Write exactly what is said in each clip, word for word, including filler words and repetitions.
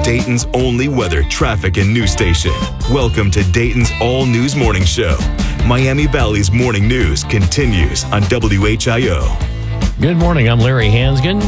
Dayton's only weather, traffic, and news station. Welcome to Dayton's All News Morning Show. Miami Valley's morning news continues on W H I O. Good morning. I'm Larry Hansgen.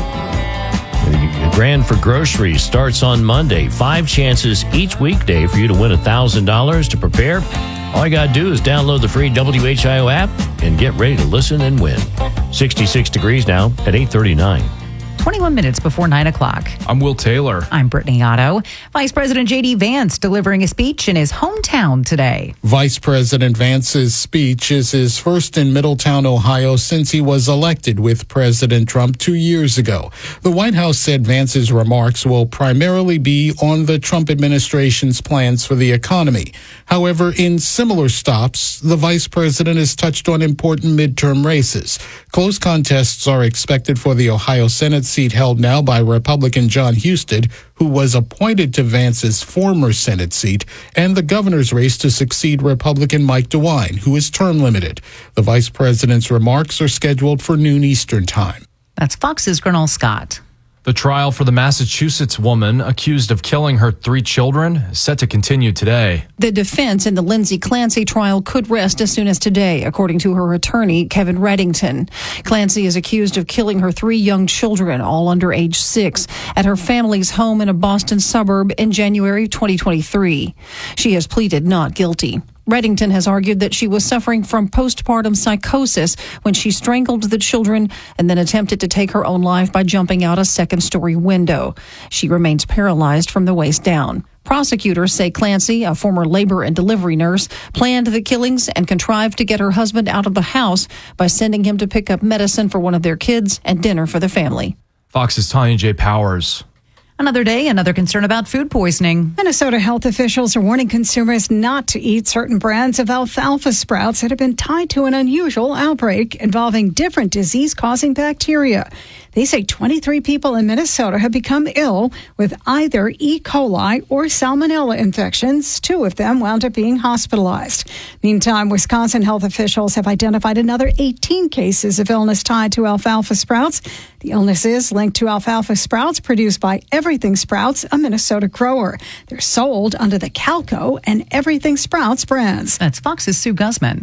The Grand for Groceries starts on Monday. Five chances each weekday for you to win one thousand dollars. To prepare, all you got to do is download the free W H I O app and get ready to listen and win. sixty-six degrees now at eight thirty-nine. twenty-one minutes before nine o'clock. I'm Will Taylor. I'm Brittany Otto. Vice President J D. Vance delivering a speech in his hometown today. Vice President Vance's speech is his first in Middletown, Ohio, since he was elected with President Trump two years ago. The White House said Vance's remarks will primarily be on the Trump administration's plans for the economy. However, in similar stops, the vice president has touched on important midterm races. Close contests are expected for the Ohio Senate seat held now by Republican John Husted, who was appointed to Vance's former Senate seat, and the governor's race to succeed Republican Mike DeWine, who is term limited. The vice president's remarks are scheduled for noon Eastern time. That's Fox's Gernal Scott. The trial for the Massachusetts woman accused of killing her three children is set to continue today. The defense in the Lindsay Clancy trial could rest as soon as today, according to her attorney, Kevin Reddington. Clancy is accused of killing her three young children, all under age six, at her family's home in a Boston suburb in January twenty twenty-three. She has pleaded not guilty. Reddington has argued that she was suffering from postpartum psychosis when she strangled the children and then attempted to take her own life by jumping out a second-story window. She remains paralyzed from the waist down. Prosecutors say Clancy, a former labor and delivery nurse, planned the killings and contrived to get her husband out of the house by sending him to pick up medicine for one of their kids and dinner for the family. Fox's Tanya J. Powers. Another day, another concern about food poisoning. Minnesota health officials are warning consumers not to eat certain brands of alfalfa sprouts that have been tied to an unusual outbreak involving different disease-causing bacteria. They say twenty-three people in Minnesota have become ill with either E. coli or salmonella infections. Two of them wound up being hospitalized. Meantime, Wisconsin health officials have identified another eighteen cases of illness tied to alfalfa sprouts. The illness is linked to alfalfa sprouts produced by Everything Sprouts, a Minnesota grower. They're sold under the Calco and Everything Sprouts brands. That's Fox's Sue Guzman.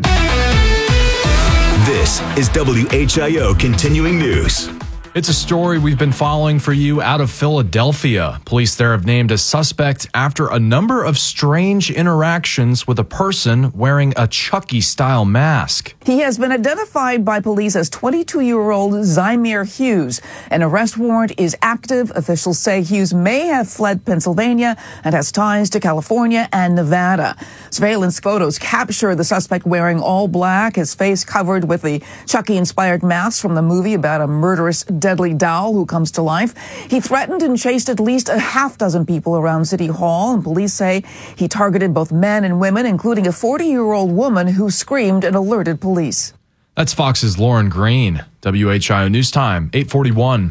This is W H I O Continuing News. It's a story we've been following for you out of Philadelphia. Police there have named a suspect after a number of strange interactions with a person wearing a Chucky-style mask. He has been identified by police as twenty-two-year-old Zymir Hughes. An arrest warrant is active. Officials say Hughes may have fled Pennsylvania and has ties to California and Nevada. Surveillance photos capture the suspect wearing all black, his face covered with the Chucky-inspired mask from the movie about a murderous deadly doll who comes to life. He threatened and chased at least a half dozen people around City Hall, and police say he targeted both men and women, including a forty-year-old woman who screamed and alerted police. That's Fox's Lauren Green. W H I O News Time, eight forty-one.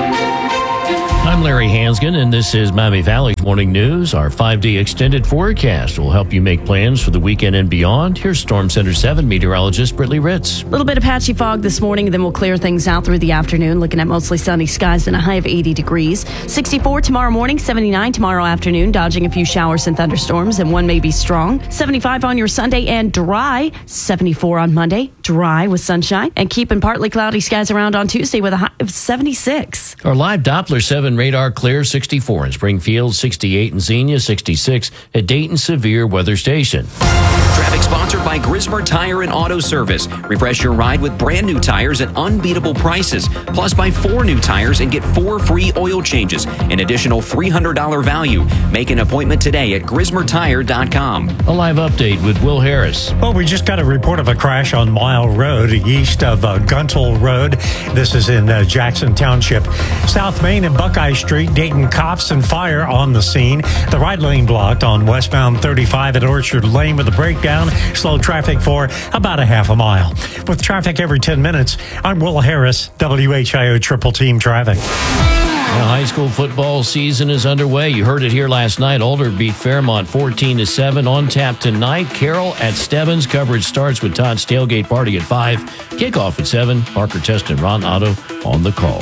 I'm Larry Hansgen, and this is Miami Valley's Morning News. Our five-day extended forecast will help you make plans for the weekend and beyond. Here's Storm Center seven meteorologist Brittany Ritz. A little bit of patchy fog this morning, then we'll clear things out through the afternoon, looking at mostly sunny skies and a high of eighty degrees. sixty-four tomorrow morning, seventy-nine tomorrow afternoon, dodging a few showers and thunderstorms, and one may be strong. seventy-five on your Sunday and dry. seventy-four on Monday, dry with sunshine, and keeping partly cloudy skies around on Tuesday with a high of seventy-six. Our live Doppler seven radar clear, sixty-four in Springfield, sixty-eight in Xenia, sixty-six at Dayton Severe Weather Station. Traffic sponsored by Grismer Tire and Auto Service. Refresh your ride with brand new tires at unbeatable prices. Plus, buy four new tires and get four free oil changes. An additional three hundred dollars value. Make an appointment today at grismer tire dot com. A live update with Will Harris. Well, we just got a report of a crash on Mile Road, east of uh, Guntle Road. This is in uh, Jackson Township. South Main and Buckeye Street, Dayton cops and fire on the scene. The right lane blocked on westbound thirty-five at Orchard Lane with a breakdown. Slow traffic for about a half a mile. With traffic every ten minutes, I'm Will Harris, W H I O Triple Team Traffic. The high school football season is underway. You heard it here last night. Alder beat Fairmont fourteen to seven. On tap tonight, Carroll at Stebbins. Coverage starts with Todd's Tailgate Party at five. Kickoff at seven. Parker Test and Ron Otto on the call.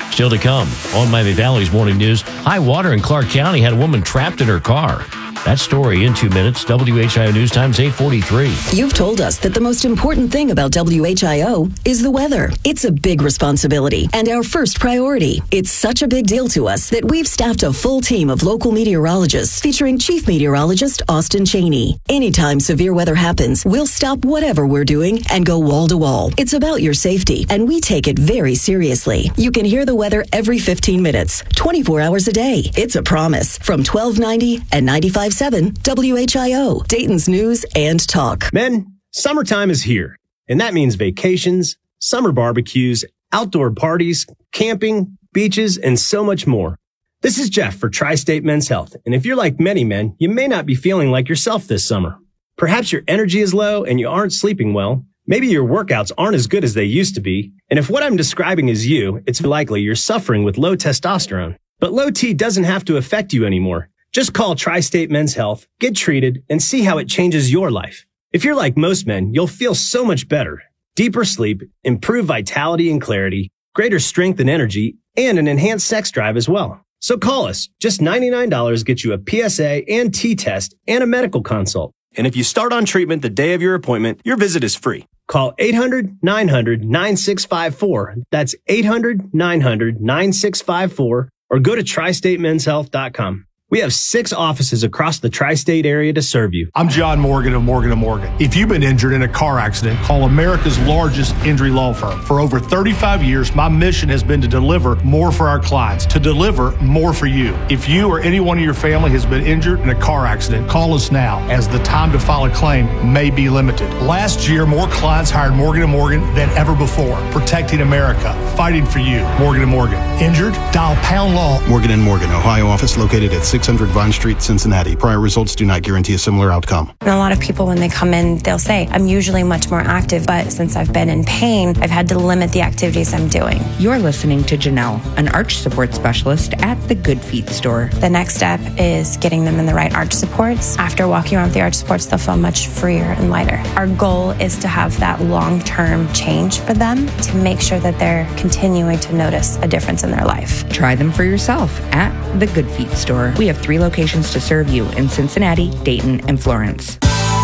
Still to come on Miami Valley's Morning News. High water in Clark County had a woman trapped in her car. That story in two minutes. W H I O News Time's eight forty-three. You've told us that the most important thing about W H I O is the weather. It's a big responsibility and our first priority. It's such a big deal to us that we've staffed a full team of local meteorologists featuring Chief Meteorologist Austin Cheney. Anytime severe weather happens, we'll stop whatever we're doing and go wall to wall. It's about your safety, and we take it very seriously. You can hear the weather every fifteen minutes, twenty-four hours a day. It's a promise from twelve ninety and ninety-five point seven W H I O, Dayton's News and Talk. Men, summertime is here, and that means vacations, summer barbecues, outdoor parties, camping, beaches, and so much more. This is Jeff for Tri-State Men's Health, and if you're like many men, you may not be feeling like yourself this summer. Perhaps your energy is low and you aren't sleeping well. Maybe your workouts aren't as good as they used to be. And if what I'm describing is you, it's likely you're suffering with low testosterone. But low T doesn't have to affect you anymore. Just call Tri-State Men's Health, get treated, and see how it changes your life. If you're like most men, you'll feel so much better. Deeper sleep, improved vitality and clarity, greater strength and energy, and an enhanced sex drive as well. So call us. Just ninety-nine dollars gets you a P S A and T test and a medical consult. And if you start on treatment the day of your appointment, your visit is free. Call eight hundred, nine hundred, nine six five four. That's eight hundred, nine hundred, nine six five four. Or go to tri state men's health dot com. We have six offices across the tri-state area to serve you. I'm John Morgan of Morgan and Morgan. If you've been injured in a car accident, call America's largest injury law firm. For over thirty-five years, my mission has been to deliver more for our clients, to deliver more for you. If you or anyone in your family has been injured in a car accident, call us now, as the time to file a claim may be limited. Last year, more clients hired Morgan and Morgan than ever before, protecting America, fighting for you. Morgan and Morgan. Injured? Dial pound law. Morgan and Morgan, Ohio office located at six hundred Vine Street, Cincinnati. Prior results do not guarantee a similar outcome. And a lot of people, when they come in, they'll say, I'm usually much more active, but since I've been in pain, I've had to limit the activities I'm doing. You're listening to Janelle, an arch support specialist at the Good Feet store. The next step is getting them in the right arch supports. After walking around with the arch supports, they'll feel much freer and lighter. Our goal is to have that long-term change for them to make sure that they're continuing to notice a difference in their life. Try them for yourself at the Good Feet store. We have three locations to serve you in Cincinnati, Dayton, and Florence.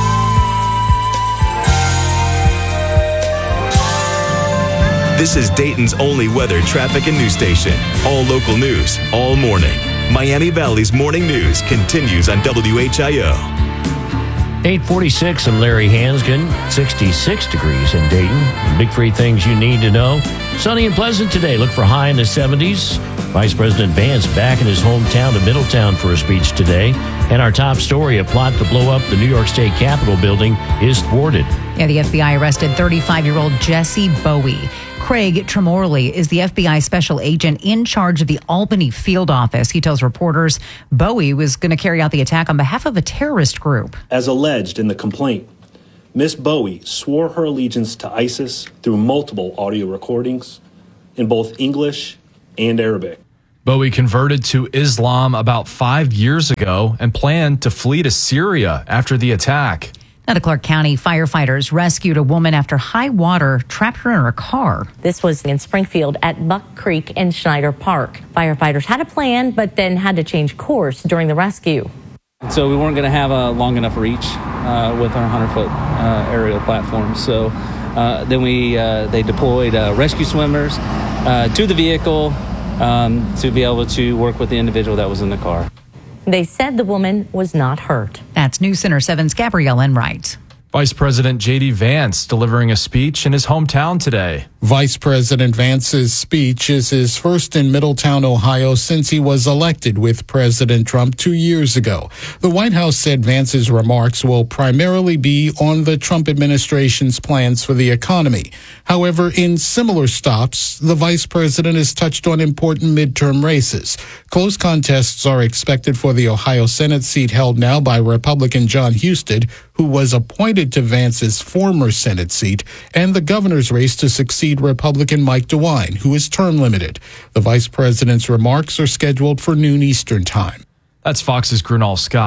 This is Dayton's only weather, traffic, and news station. All local news, all morning. Miami Valley's Morning News continues on W H I O. eight forty-six, I'm Larry Hansgen. sixty-six degrees in Dayton. Big three things you need to know. Sunny and pleasant today. Look for high in the seventies. Vice President Vance back in his hometown of Middletown for a speech today. And our top story, a plot to blow up the New York State Capitol building is thwarted. Yeah, the F B I arrested thirty-five-year-old Jesse Bowie. Craig Tremorley is the F B I special agent in charge of the Albany field office. He tells reporters Bowie was going to carry out the attack on behalf of a terrorist group. As alleged in the complaint, Miss Bowie swore her allegiance to ISIS through multiple audio recordings in both English and Arabic. Bowie converted to Islam about five years ago and planned to flee to Syria after the attack. Now to Clark County, firefighters rescued a woman after high water trapped her in her car. This was in Springfield at Buck Creek and Schneider Park. Firefighters had a plan, but then had to change course during the rescue. So we weren't going to have a long enough reach uh, with our hundred-foot uh, aerial platform. So uh, then we uh, they deployed uh, rescue swimmers uh, to the vehicle um, to be able to work with the individual that was in the car. They said the woman was not hurt. That's News Center seven's Gabrielle Enright. Vice President J D Vance delivering a speech in his hometown today. Vice President Vance's speech is his first in Middletown, Ohio, since he was elected with President Trump two years ago. The White House said Vance's remarks will primarily be on the Trump administration's plans for the economy. However, in similar stops, the vice president has touched on important midterm races. Close contests are expected for the Ohio Senate seat held now by Republican John Husted, who was appointed to Vance's former Senate seat, and the governor's race to succeed Republican Mike DeWine, who is term limited. The vice president's remarks are scheduled for noon Eastern time. That's Fox's Grunal Scott.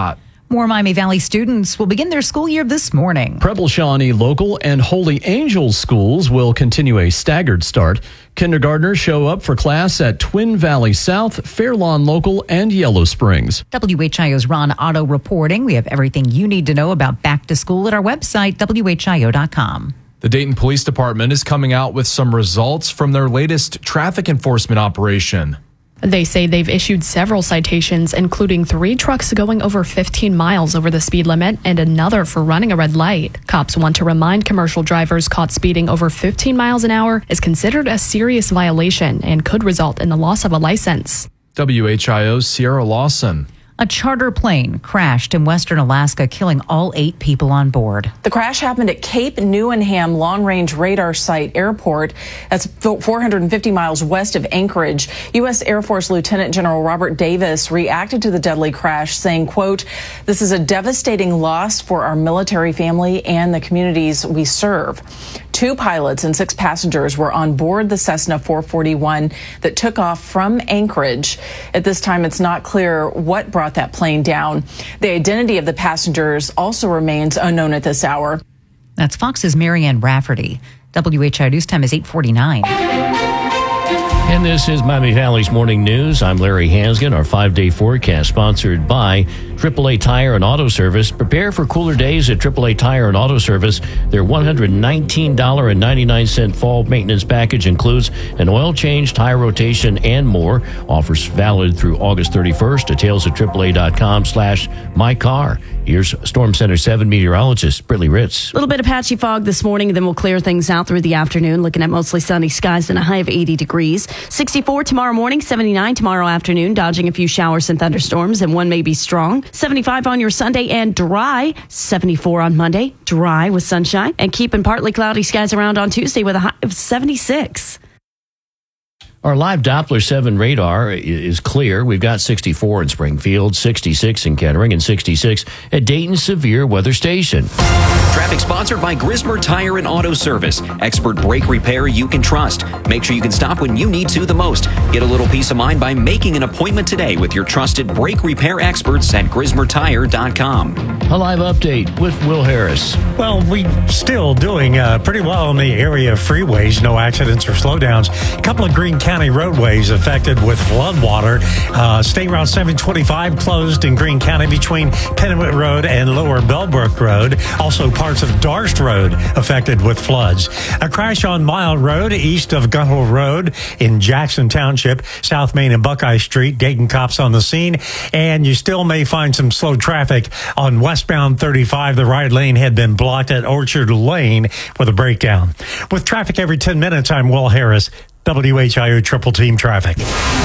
More Miami Valley students will begin their school year this morning. Preble Shawnee Local and Holy Angels schools will continue a staggered start. Kindergartners show up for class at Twin Valley South, Fairlawn Local, and Yellow Springs. W H I O's Ron Otto reporting. We have everything you need to know about back to school at our website, W H I O dot com. The Dayton Police Department is coming out with some results from their latest traffic enforcement operation. They say they've issued several citations, including three trucks going over fifteen miles over the speed limit and another for running a red light. Cops want to remind commercial drivers caught speeding over fifteen miles an hour is considered a serious violation and could result in the loss of a license. W H I O's Sierra Lawson. A charter plane crashed in western Alaska, killing all eight people on board. The crash happened at Cape Neuenham Long Range Radar Site Airport. That's four hundred fifty miles west of Anchorage. U S Air Force Lieutenant General Robert Davis reacted to the deadly crash, saying, quote, "This is a devastating loss for our military family and the communities we serve." Two pilots and six passengers were on board the Cessna four forty-one that took off from Anchorage. At this time, it's not clear what brought that plane down. The identity of the passengers also remains unknown at this hour. That's Fox's Marianne Rafferty. W H I News time is eight forty-nine. And this is Miami Valley's Morning News. I'm Larry Hansgen. Our five-day forecast sponsored by triple A Tire and Auto Service. Prepare for cooler days at triple A Tire and Auto Service. Their one hundred nineteen dollars and ninety-nine cents fall maintenance package includes an oil change, tire rotation, and more. Offers valid through August thirty-first. Details at triple A dot com slash my car. Here's Storm Center seven meteorologist Brittany Ritz. A little bit of patchy fog this morning, then we'll clear things out through the afternoon, looking at mostly sunny skies and a high of eighty degrees. sixty-four tomorrow morning, seventy-nine tomorrow afternoon, dodging a few showers and thunderstorms, and one may be strong. seventy-five on your Sunday and dry. seventy-four on Monday, dry with sunshine, and keeping partly cloudy skies around on Tuesday with a high of seventy-six. Our live Doppler seven radar is clear. We've got sixty-four in Springfield, sixty-six in Kettering, and sixty-six at Dayton Severe Weather Station. Traffic sponsored by Grismer Tire and Auto Service. Expert brake repair you can trust. Make sure you can stop when you need to the most. Get a little peace of mind by making an appointment today with your trusted brake repair experts at grismer tire dot com. A live update with Will Harris. Well, we're still doing uh, pretty well in the area of freeways. No accidents or slowdowns. A couple of Greene County roadways affected with floodwater. Uh, State Route seven twenty-five closed in Greene County between Pennewick Road and Lower Bellbrook Road. Also parts of Darst Road affected with floods. A crash on Mile Road east of Guntle Road in Jackson Township, South Main and Buckeye Street. Dayton cops on the scene. And you still may find some slow traffic on westbound thirty-five. The right lane had been blocked at Orchard Lane with a breakdown. With traffic every ten minutes, I'm Will Harris, W H I O Triple Team Traffic.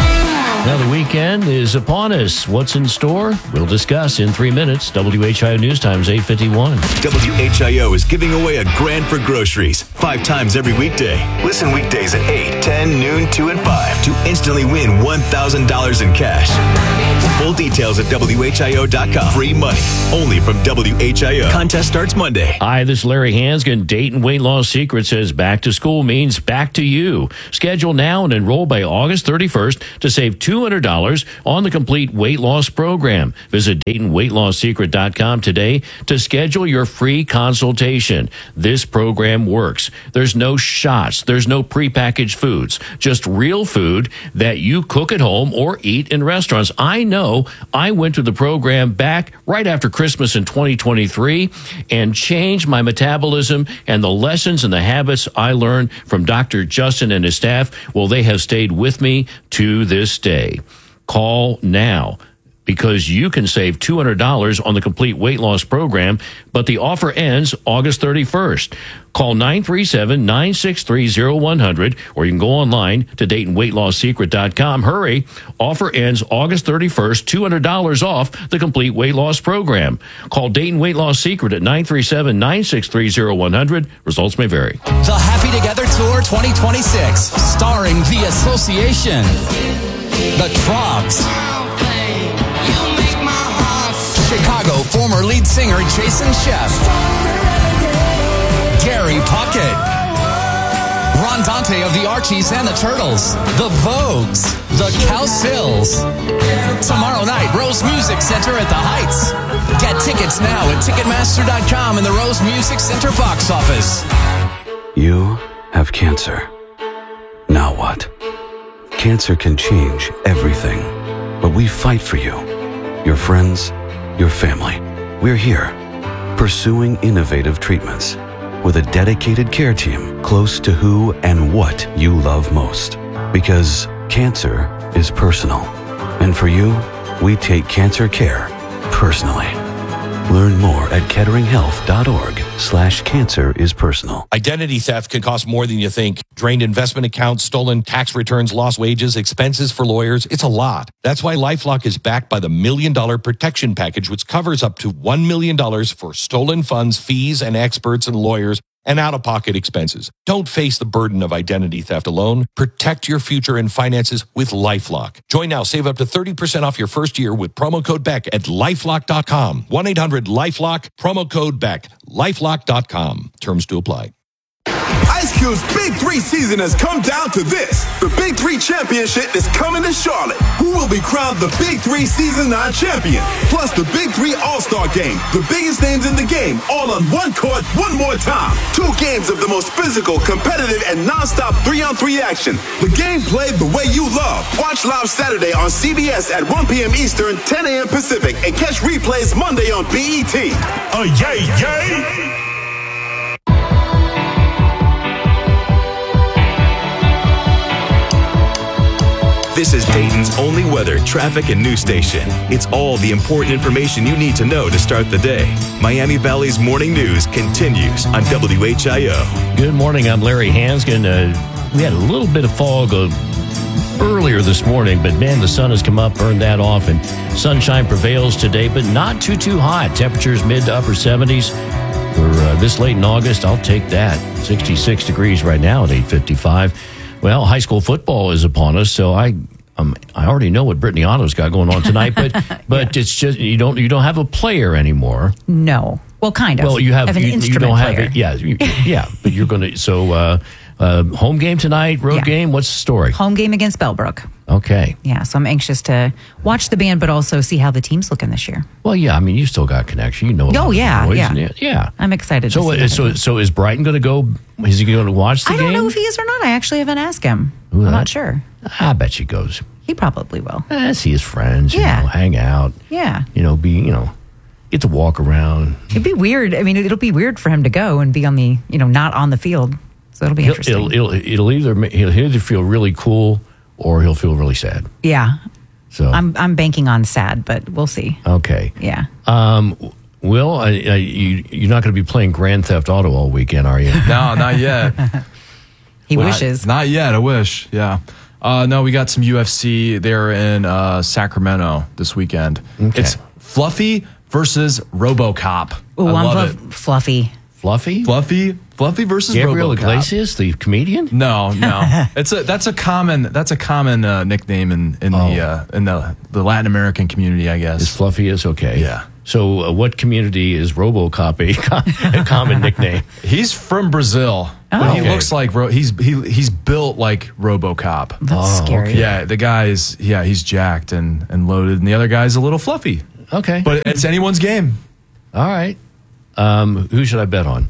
Now the weekend is upon us. What's in store? We'll discuss in three minutes. W H I O News Time's eight fifty-one. W H I O is giving away a grand for groceries five times every weekday. Listen weekdays at eight, ten, noon, two, and five to instantly win one thousand dollars in cash. Full details at W H I O dot com. Free money only from W H I O. Contest starts Monday. Hi, this is Larry Hansgen. Dayton Weight Loss Secret says back to school means back to you. Schedule now and enroll by August thirty-first to save two hundred dollars on the complete weight loss program. Visit Dayton Weight Loss Secret dot com today to schedule your free consultation. This program works. There's no shots. There's no prepackaged foods. Just real food that you cook at home or eat in restaurants. I know I went to the program back right after Christmas in twenty twenty-three and changed my metabolism, and the lessons and the habits I learned from Doctor Justin and his staff, well, they have stayed with me to this day. Call now because you can save two hundred dollars on the complete weight loss program, but the offer ends August thirty-first. Call nine three seven, nine six three, zero one zero zero or you can go online to Dayton Weight Loss Secret dot com. Hurry. Offer ends August thirty-first. two hundred dollars off the complete weight loss program. Call Dayton Weight Loss Secret at nine three seven, nine six three, zero one zero zero. Results may vary. The Happy Together Tour twenty twenty-six, starring The Association, The Troggs, Chicago former lead singer Jason Sheff, Gary Puckett, Ron Dante of the Archies and the Turtles, The Vogues, The Cowsills, Tomorrow night, Rose Music Center at the Heights. Get tickets now at Ticketmaster dot com and the Rose Music Center box office. You have cancer. Now what? Cancer can change everything, but we fight for you, your friends, your family. We're here, pursuing innovative treatments with a dedicated care team close to who and what you love most. Because cancer is personal. And for you, we take cancer care personally. Learn more at kettering health dot org slash cancer is personal. Identity theft can cost more than you think. Drained investment accounts, stolen tax returns, lost wages, expenses for lawyers. It's a lot. That's why LifeLock is backed by the Million Dollar Protection Package, which covers up to one million dollars for stolen funds, fees, and experts and lawyers, and out-of-pocket expenses. Don't face the burden of identity theft alone. Protect your future and finances with LifeLock. Join now. Save up to thirty percent off your first year with promo code Beck at lifelock dot com. one eight hundred lifelock, promo code Beck, lifelock dot com. Terms to apply. Ice Cube's Big Three season has come down to this. The Big Three Championship is coming to Charlotte. Who will be crowned the Big Three Season nine champion? Plus the Big Three All-Star Game. The biggest names in the game, all on one court, one more time. Two games of the most physical, competitive, and non-stop three-on-three action. The game played the way you love. Watch live Saturday on C B S at one p.m. Eastern, ten a.m. Pacific, and catch replays Monday on B E T. Oh, yay, yay! This is Dayton's only weather, traffic, and news station. It's all the important information you need to know to start the day. Miami Valley's morning news continues on W H I O. Good morning. I'm Larry Hansgen. Uh, we had a little bit of fog uh, earlier this morning, but man, the sun has come up, burned that off, and sunshine prevails today, but not too, too hot. Temperatures mid to upper seventies. For uh, this late in August, I'll take that. sixty-six degrees right now at eight fifty-five. Well, high school football is upon us, so I um, I already know what Brittany Otto's got going on tonight, but but yeah. It's just you don't you don't have a player anymore. No, well, kind of. Well, you have, have an you, instrument you don't player. have it. Yeah, you, yeah, but you're going to so uh, uh, home game tonight, road Yeah. game. What's the story? Home game against Bellbrook. Okay. Yeah, so I'm anxious to watch the band, but also see how the team's looking this year. Well, yeah, I mean, you still got connection. You know. A Oh, lot of yeah, the boys, yeah. and it- yeah. I'm excited. So, to see uh, so, so is Brighton going to go? Is he going to watch the I game? don't know if he is or not. I actually haven't asked him. Ooh, I'm that- not sure. I bet she goes. He probably will. Eh, see his friends. Yeah. You know, hang out. Yeah. You know, be you know, get to walk around. It'd be weird. I mean, it'll be weird for him to go and be on the, you know, not on the field. So it'll be He'll- interesting. It'll, it'll, it'll either ma- he'll either feel really cool or he'll feel really sad. yeah. So I'm I'm banking on sad, but we'll see. okay. Yeah. Um, Will, I, I, you you're not going to be playing Grand Theft Auto all weekend, are you? No, not yet. He Well, wishes. Not yet. I wish. Yeah. Uh, no, we got some U F C there in uh, Sacramento this weekend. Okay. It's Fluffy versus RoboCop. Ooh, I I'm love fluff- it. fluffy. Fluffy? Fluffy, Fluffy versus Gabriel RoboCop. Iglesias, the comedian? No, no. It's a that's a common that's a common uh, nickname in in Oh. the uh, in the the Latin American community, I guess. Is Fluffy is okay. Yeah. So, uh, what community is RoboCop a, co- a common nickname? He's from Brazil. Oh. But he Okay. looks like Ro- he's he he's built like RoboCop. That's Oh, scary. okay. Yeah, the guy's yeah he's jacked and and loaded, and the other guy's a little fluffy. Okay. But it's anyone's game. All right. Um, who should I bet on?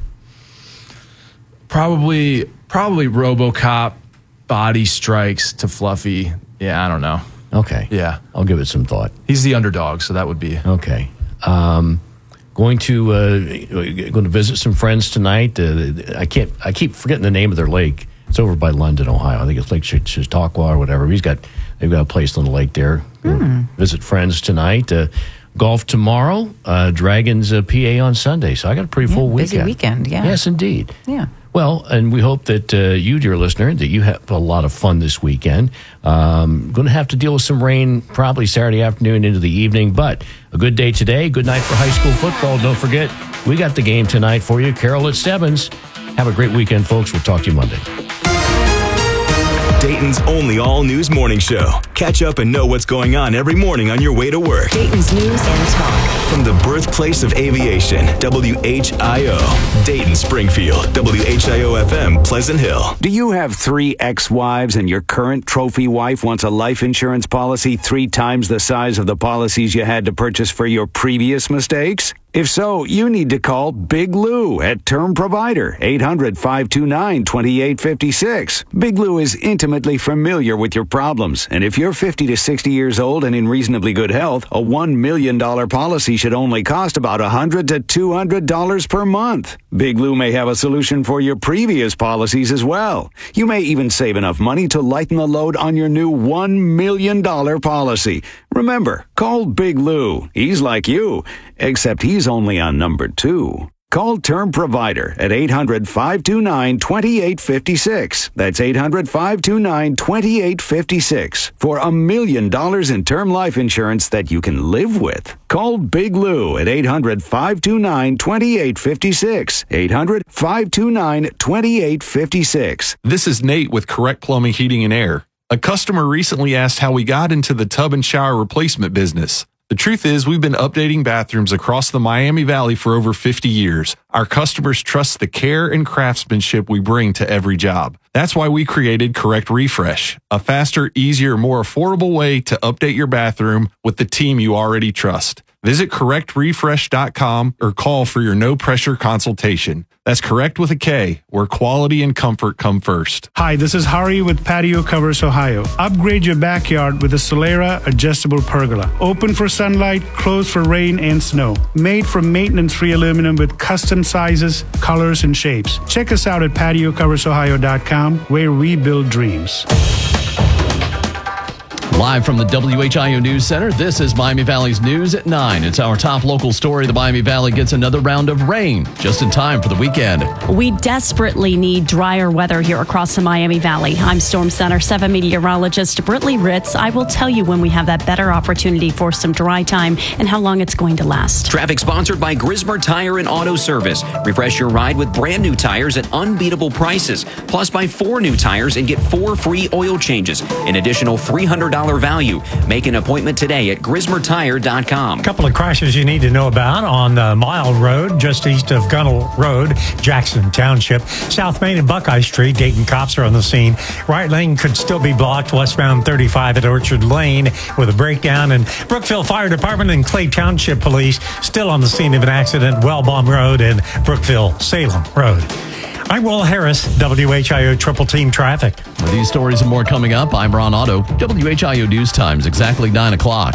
Probably probably RoboCop body strikes to Fluffy. Yeah, I don't know. Okay. Yeah, I'll give it some thought. he's the underdog, so that would be Okay. Um, going to uh, going to visit some friends tonight. Uh, I can't. I keep forgetting the name of their lake. It's over by London, Ohio. I think it's Lake Ch- Chautauqua or whatever. He's got. They've got a place on the lake there. Hmm. Visit friends tonight. Uh, golf tomorrow. Uh, Dragons uh, P A on Sunday. So I got a pretty Yeah, full busy weekend. weekend, yeah. Yes, indeed. Yeah. Well, and we hope that uh, you, dear listener, that you have a lot of fun this weekend. Um, going to have to deal with some rain probably Saturday afternoon into the evening, but a good day today. Good night for high school football. Don't forget, we got the game tonight for you. Carol at Stebbins. Have a great weekend, folks. We'll talk to you Monday. Dayton's only all-news morning show. Catch up and know what's going on every morning on your way to work. Dayton's News and Talk. From the birthplace of aviation, W H I O, Dayton, Springfield, W H I O F M, Pleasant Hill. Do you have three ex-wives and your current trophy wife wants a life insurance policy three times the size of the policies you had to purchase for your previous mistakes? If so, you need to call Big Lou at Term Provider, eight hundred, five two nine, two eight five six. Big Lou is intimately familiar with your problems, and if you're fifty to sixty years old and in reasonably good health, a one million dollars policy should only cost about one hundred to two hundred dollars per month. Big Lou may have a solution for your previous policies as well. You may even save enough money to lighten the load on your new one million dollars policy. Remember, call Big Lou. He's like you, except he's only on number two. Call Term Provider at eight hundred, five two nine, two eight five six. That's eight hundred, five two nine, two eight five six for a million dollars in term life insurance that you can live with. Call Big Lou at eight hundred, five two nine, two eight five six. eight hundred, five two nine, two eight five six. This is Nate with Correct Plumbing, Heating, and Air. A customer recently asked how we got into the tub and shower replacement business. The truth is, we've been updating bathrooms across the Miami Valley for over fifty years. Our customers trust the care and craftsmanship we bring to every job. That's why we created Correct Refresh, a faster, easier, more affordable way to update your bathroom with the team you already trust. Visit correct refresh dot com or call for your no-pressure consultation. That's Correct with a K, where quality and comfort come first. Hi, this is Hari with Patio Covers Ohio. Upgrade your backyard with a Solera adjustable pergola. Open for sunlight, closed for rain and snow. Made from maintenance-free aluminum with custom sizes, colors, and shapes. Check us out at patio covers ohio dot com, where we build dreams. Live from the W H I O News Center, this is Miami Valley's News at nine. It's our top local story. The Miami Valley gets another round of rain just in time for the weekend. We desperately need drier weather here across the Miami Valley. I'm Storm Center seven meteorologist Britley Ritz. I will tell you when we have that better opportunity for some dry time and how long it's going to last. Traffic sponsored by Grismer Tire and Auto Service. Refresh your ride with brand new tires at unbeatable prices. Plus, buy four new tires and get four free oil changes. An additional three hundred dollars value. Make an appointment today at grismer tire dot com. A couple of crashes you need to know about on the Mile Road, just east of Gunnell Road, Jackson Township. South Main and Buckeye Street, Dayton cops are on the scene. Right lane could still be blocked westbound thirty-five at Orchard Lane with a breakdown. And Brookville Fire Department and Clay Township Police still on the scene of an accident, Wellbaum Road and Brookville Salem Road. I'm Will Harris, W H I O Triple Team Traffic. With these stories and more coming up, I'm Ron Otto. W H I O News Times, exactly nine o'clock.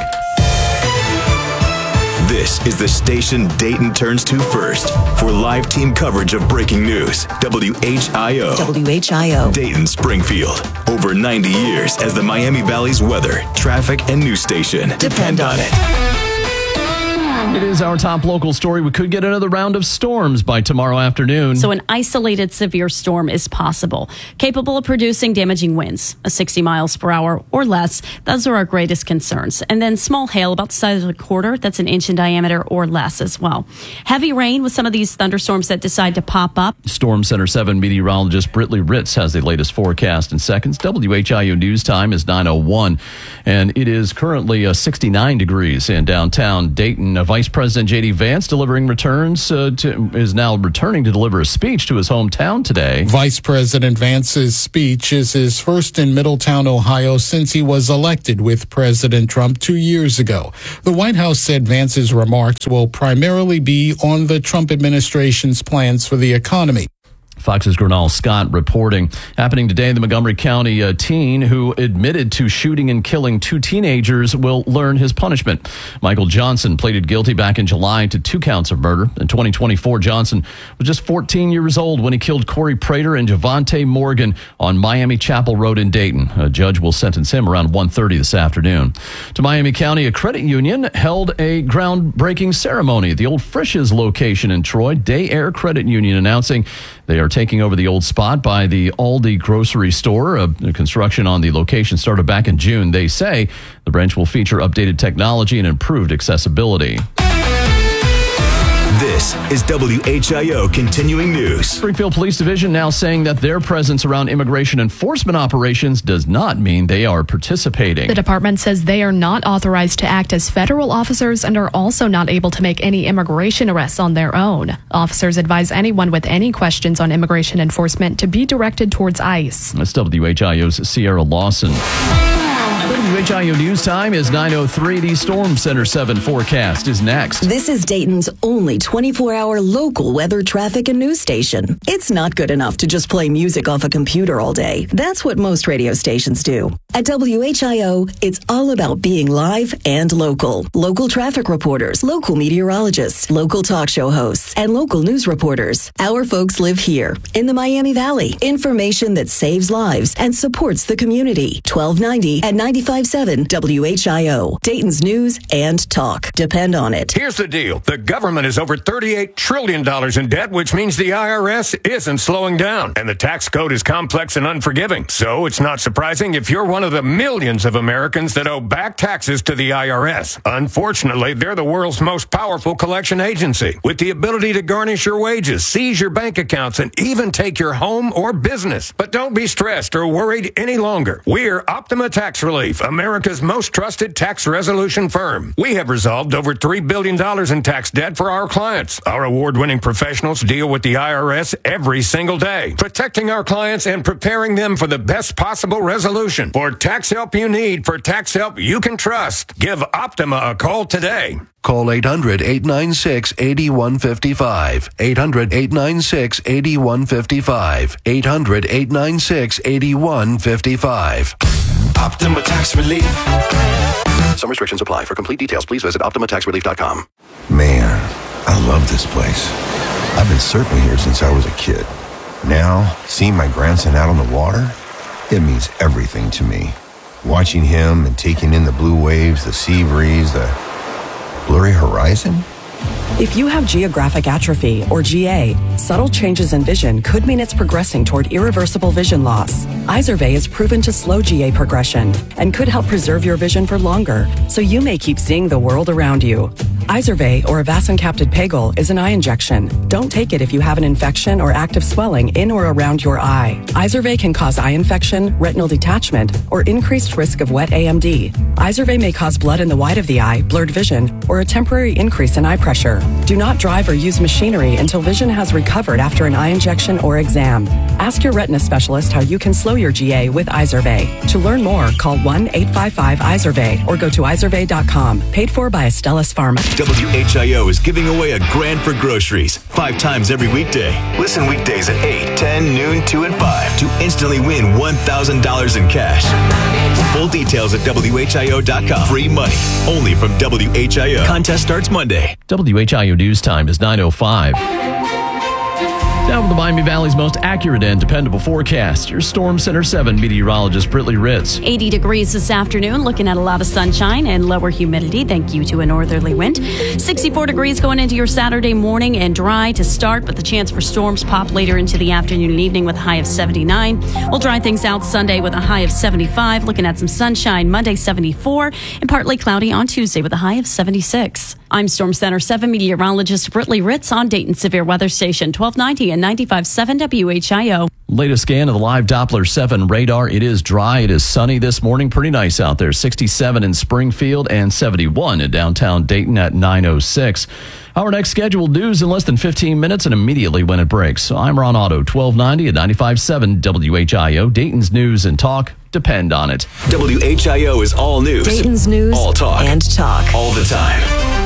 This is the station Dayton turns to first for live team coverage of breaking news. W H I O. W H I O. Dayton, Springfield. Over ninety years as the Miami Valley's weather, traffic, and news station. Depend on it. It is our top local story. We could get another round of storms by tomorrow afternoon. So an isolated severe storm is possible, capable of producing damaging winds, a sixty miles per hour or less. Those are our greatest concerns. And then small hail about the size of a quarter, that's an inch in diameter or less as well. Heavy rain with some of these thunderstorms that decide to pop up. Storm Center seven meteorologist Britley Ritz has the latest forecast in seconds. W H I O News Time is nine oh one, and it is currently uh, sixty-nine degrees in downtown Dayton. Uh, Vice President J D Vance delivering returns uh, to, is now returning to deliver a speech to his hometown today. Vice President Vance's speech is his first in Middletown, Ohio, since he was elected with President Trump two years ago. The White House said Vance's remarks will primarily be on the Trump administration's plans for the economy. Fox's Gernal Scott reporting. Happening today, the Montgomery County uh, teen who admitted to shooting and killing two teenagers will learn his punishment. Michael Johnson pleaded guilty back in July to two counts of murder. In twenty twenty-four, Johnson was just fourteen years old when he killed Corey Prater and Javante Morgan on Miami Chapel Road in Dayton. A judge will sentence him around one thirty this afternoon. To Miami County, a credit union held a groundbreaking ceremony at the old Frisch's location in Troy. Day Air Credit Union announcing they are taking over the old spot by the Aldi grocery store. Uh, construction on the location started back in June. They say the branch will feature updated technology and improved accessibility. This This is W H I O Continuing News. Springfield Police Division now saying that their presence around immigration enforcement operations does not mean they are participating. The department says they are not authorized to act as federal officers and are also not able to make any immigration arrests on their own. Officers advise anyone with any questions on immigration enforcement to be directed towards ICE. That's W H I O's Sierra Lawson. W H I O News Time is nine oh three. The Storm Center seven forecast is next. This is Dayton's only twenty-four hour local weather, traffic, and news station. It's not good enough to just play music off a computer all day. That's what most radio stations do. At W H I O, it's all about being live and local. Local traffic reporters, local meteorologists, local talk show hosts, and local news reporters. Our folks live here in the Miami Valley. Information that saves lives and supports the community. twelve ninety at ninety-five point seven W H I O. Dayton's news and talk. Depend on it. Here's the deal. The government is over thirty-eight trillion dollars in debt, which means the I R S isn't slowing down. And the tax code is complex and unforgiving. So it's not surprising if you're one of the millions of Americans that owe back taxes to the I R S. Unfortunately, they're the world's most powerful collection agency, with the ability to garnish your wages, seize your bank accounts, and even take your home or business. But don't be stressed or worried any longer. We're Optima Tax Relief, America's most trusted tax resolution firm. We have resolved over three billion dollars in tax debt for our clients. Our award-winning professionals deal with the I R S every single day, protecting our clients and preparing them for the best possible resolution. For tax help you need, for tax help you can trust, give Optima a call today. Call eight hundred, eight nine six, eight one five five. eight hundred, eight nine six, eight one five five. eight hundred, eight nine six, eight one five five. Optima Tax Relief. Some restrictions apply. For complete details, please visit optima tax relief dot com. Man, I love this place. I've been surfing here since I was a kid. Now, seeing my grandson out on the water, it means everything to me. Watching him and taking in the blue waves, the sea breeze, the blurry horizon. If you have geographic atrophy, or G A, subtle changes in vision could mean it's progressing toward irreversible vision loss. Izervay is proven to slow G A progression and could help preserve your vision for longer, so you may keep seeing the world around you. Izervay, or avacincaptad pegol, is an eye injection. Don't take it if you have an infection or active swelling in or around your eye. Izervay can cause eye infection, retinal detachment, or increased risk of wet A M D. Izervay may cause blood in the white of the eye, blurred vision, or a temporary increase in eye pressure. Do not drive or use machinery until vision has recovered after an eye injection or exam. Ask your retina specialist how you can slow your G A with Izervay. To learn more, call one eight five five Izervay or go to izervay dot com. Paid for by Astellas Pharma. W H I O is giving away a grand for groceries five times every weekday. Listen weekdays at eight, ten, noon, two, and five to instantly win one thousand dollars in cash. Full details at W H I O dot com. Free money only from W H I O. Contest starts Monday. W H I O News Time is nine oh five. Now with the Miami Valley's most accurate and dependable forecast, your Storm Center seven meteorologist Britley Ritz. eighty degrees this afternoon, looking at a lot of sunshine and lower humidity, thank you to a northerly wind. sixty-four degrees going into your Saturday morning and dry to start, but the chance for storms pop later into the afternoon and evening with a high of seventy-nine. We'll dry things out Sunday with a high of seventy-five, looking at some sunshine Monday seventy-four, and partly cloudy on Tuesday with a high of seventy-six. I'm Storm Center seven meteorologist Britley Ritz on Dayton Severe Weather Station twelve ninety and ninety-five point seven W H I O. Latest scan of the live Doppler seven radar. It is dry. It is sunny this morning. Pretty nice out there. sixty-seven in Springfield and seventy-one in downtown Dayton at nine oh six. Our next scheduled news in less than fifteen minutes and immediately when it breaks. So I'm Ron Otto, twelve ninety and ninety-five point seven W H I O. Dayton's news and talk. Depend on it. W H I O is all news. Dayton's news all talk. and talk. All the time.